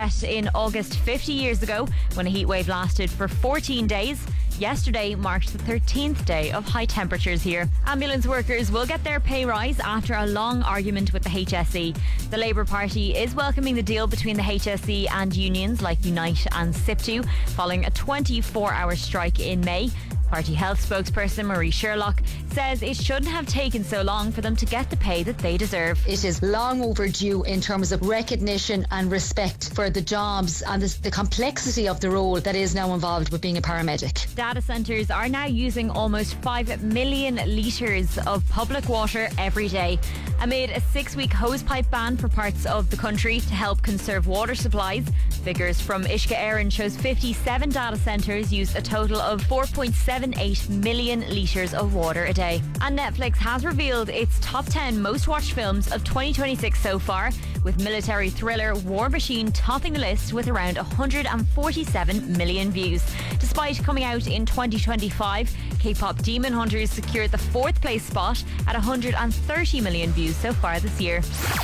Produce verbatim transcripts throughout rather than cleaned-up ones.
set in August fifty years ago when a heatwave lasted for fourteen days. Yesterday marked the thirteenth day of high temperatures here. Ambulance workers will get their pay rise after a long argument with the H S E. The Labour Party is welcoming the deal between the H S E and unions like Unite and SIPTU following a twenty-four hour strike in May. Party health spokesperson Marie Sherlock says it shouldn't have taken so long for them to get the pay that they deserve. It is long overdue in terms of recognition and respect for the jobs and the, the complexity of the role that is now involved with being a paramedic. Data centres are now using almost five million litres of public water every day. Amid a six-week hosepipe ban for parts of the country to help conserve water supplies, figures from Ishka Éireann shows fifty-seven data centres used a total of four point seven eight million litres of water a day. And Netflix has revealed its top ten most watched films of twenty twenty-six so far, with military thriller War Machine topping the list with around one hundred forty-seven million views. Despite coming out in twenty twenty-five, K-pop Demon Hunters secured the fourth place spot at one hundred thirty million views so far this year.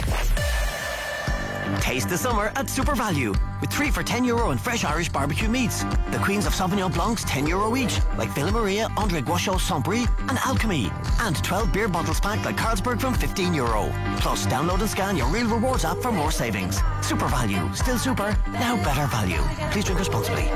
Taste the summer at Super Value with three for ten euro and fresh Irish barbecue meats. The Queens of Sauvignon Blancs ten euro each, like Villa Maria, André Guachot, Saint-Brie and Alchemy. And twelve beer bottles packed like Carlsberg from fifteen euro. Plus, download and scan your Real Rewards app for more savings. Super Value. Still super, now better value. Please drink responsibly.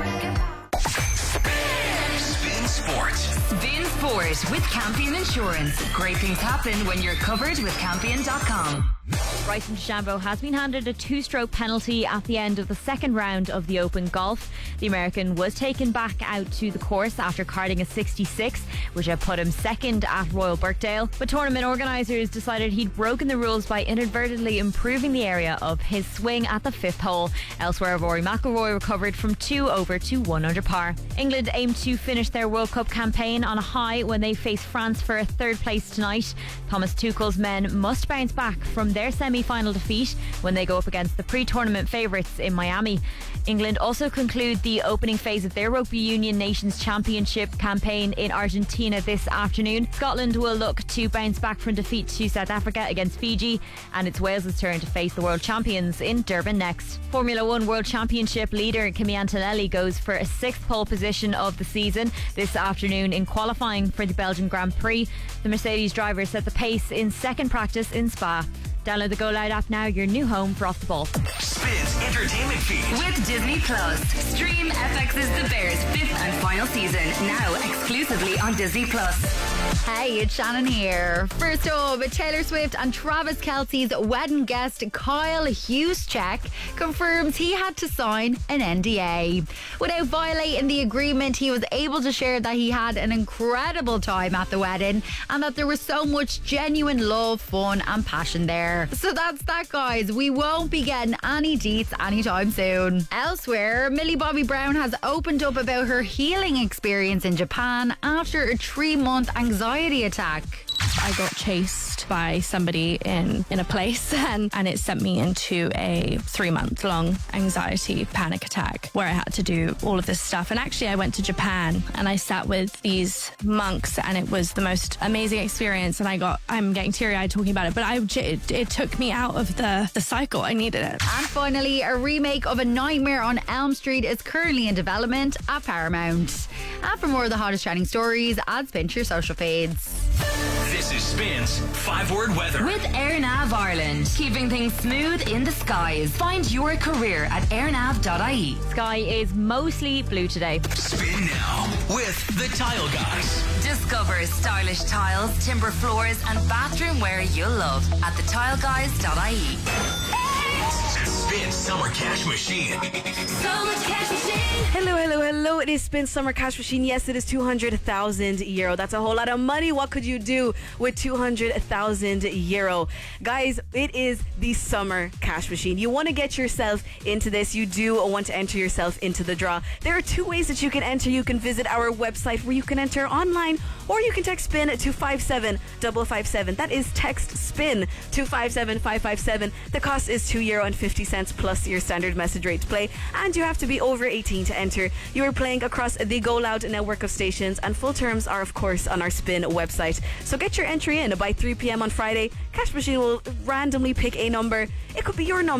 Spin Sport. Spin Sport with Campion Insurance. Great things happen when you're covered with Campion dot com. Bryson DeChambeau has been handed a two-stroke penalty at the end of the second round of the Open Golf. The American was taken back out to the course after carding a sixty-six, which had put him second at Royal Birkdale. But tournament organisers decided he'd broken the rules by inadvertently improving the area of his swing at the fifth hole. Elsewhere, Rory McIlroy recovered from two over to one under par. England aim to finish their World Cup campaign on a high when they face France for a third place tonight. Thomas Tuchel's men must bounce back from their semi-final defeat when they go up against the pre-tournament favourites in Miami. England also conclude the opening phase of their Rugby Union Nations Championship campaign in Argentina this afternoon. Scotland will look to bounce back from defeat to South Africa against Fiji, and it's Wales' turn to face the world champions in Durban next. Formula One World Championship leader Kimi Antonelli goes for a sixth pole position of the season this afternoon in qualifying for the Belgian Grand Prix. The Mercedes driver set the pace in second practice in Spa. Download the Go Loud app now, your new home for Off the Ball. Spins Entertainment Feed. With Disney Plus. Stream F X's The Bears' fifth and final season, now exclusively on Disney Plus. Hey, it's Shannon here. First up, Taylor Swift and Travis Kelce's wedding guest Kyle Juszczyk confirms he had to sign an N D A. Without violating the agreement, he was able to share that he had an incredible time at the wedding and that there was so much genuine love, fun and passion there. So that's that, guys. We won't be getting any deets anytime soon. Elsewhere, Millie Bobby Brown has opened up about her healing experience in Japan after a three-month anxiety attack. I got chased by somebody in, in a place and, and it sent me into a three month long anxiety panic attack where I had to do all of this stuff. And actually I went to Japan and I sat with these monks and it was the most amazing experience. And I got, I'm getting teary eyed talking about it, but I, it, it took me out of the, the cycle. I needed it. And finally, a remake of A Nightmare on Elm Street is currently in development at Paramount. And for more of the hottest trending stories, add Spin to your social feeds. This is Spin's five-word weather. With AirNav Ireland, keeping things smooth in the skies. Find your career at airnav dot I E. Sky is mostly blue today. Spin now with the Tile Guys. Discover stylish tiles, timber floors and bathroom wear you'll love at the tile guys dot I E. Spin Summer Cash Machine. Summer Cash Machine. Hello, hello, hello. It is Spin Summer Cash Machine. Yes, it is two hundred thousand euro. That's a whole lot of money. What could you do with two hundred thousand euro? Guys, it is the Summer Cash Machine. You want to get yourself into this. You do want to enter yourself into the draw. There are two ways that you can enter. You can visit our website where you can enter online, or you can text SPIN to five seven five five seven. That is text SPIN to five seven five five seven. The cost is two euro and fifty cents plus your standard message rate to play, and you have to be over eighteen to enter. You are playing across the Go Loud network of stations, and full terms are of course on our Spin website. So get your entry in by three p.m. on Friday. Cash Machine will randomly pick a number. It could be your number.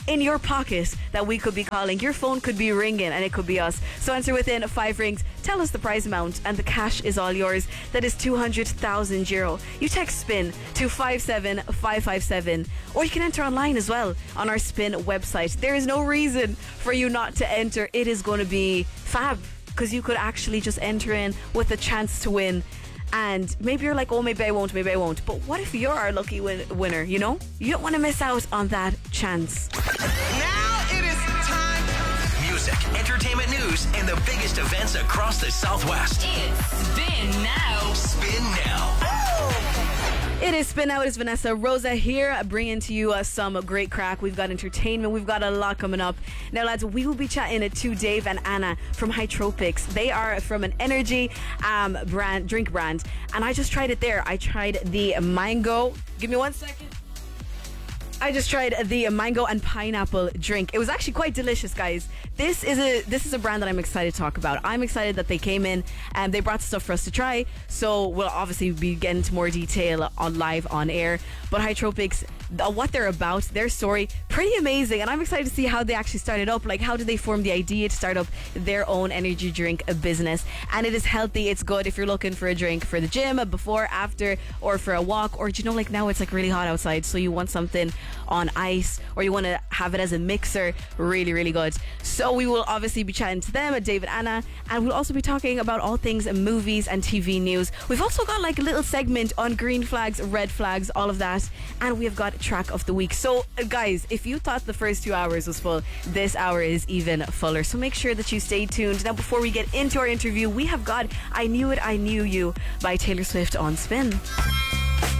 in your pocket that we could be calling. Your phone could be ringing and it could be us. So answer within five rings. Tell us the prize amount and the cash is all yours. That is two hundred thousand euro. You text SPIN to five seven five five seven, or you can enter online as well on our SPIN website. There is no reason for you not to enter. It is going to be fab because you could actually just enter in with a chance to win. And maybe you're like, oh, maybe I won't, maybe I won't. But what if you're our lucky win- winner, you know? You don't want to miss out on that chance. Now it is time. Music, entertainment news, and the biggest events across the Southwest. It's Spin Now. Spin Now. It is Spin Out. It's Vanessa Rosa here, bringing to you uh, some great crack. We've got entertainment. We've got a lot coming up. Now, lads, we will be chatting to Dave and Anna from Hytropics. They are from an energy um, brand, drink brand, and I just tried it there. I tried the mango. Give me one second. I just tried the mango and pineapple drink. It was actually quite delicious, guys. This is a this is a brand that I'm excited to talk about. I'm excited that they came in and they brought stuff for us to try. So we'll obviously be getting into more detail on live on air. But Hytropics, what they're about, their story, pretty amazing. And I'm excited to see how they actually started up. Like, how did they form the idea to start up their own energy drink business? And it is healthy. It's good if you're looking for a drink for the gym, before, after, or for a walk. Or, do you know, like now it's like really hot outside, so you want something on ice, or you want to have it as a mixer. Really, really good. So we will obviously be chatting to them, David, Anna, and we'll also be talking about all things movies and T V news. We've also got like a little segment on green flags, red flags, all of that, and we have got track of the week. So uh, guys, if you thought the first two hours was full, this hour is even fuller. So make sure that you stay tuned. Now, before we get into our interview, we have got I Knew It, I Knew You by Taylor Swift on Spin.